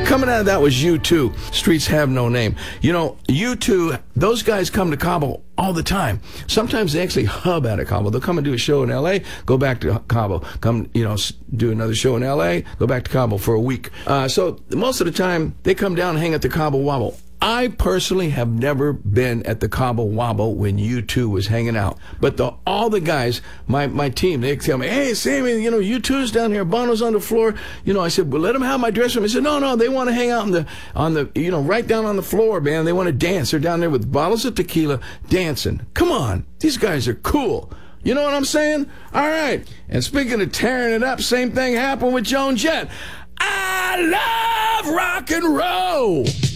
coming out of that was U2. Streets Have No Name. You know, U2, those guys come to Cabo all the time. Sometimes they actually hub out of Cabo. They'll come and do a show in L.A., go back to Cabo. Come, you know, do another show in L.A., go back to Cabo for a week. So most of the time, they come down and hang at the Cabo Wabo. I personally have never been at the Cabo Wabo when U2 was hanging out. But all the guys, my team, they tell me, hey, Sammy, you know, U2's down here, Bono's on the floor. You know, I said, well, let them have my dressing room. He said, no, they want to hang out on the, you know, right down on the floor, man. They want to dance. They're down there with bottles of tequila dancing. Come on, these guys are cool. You know what I'm saying? All right. And speaking of tearing it up, same thing happened with Joan Jett. I love rock and roll.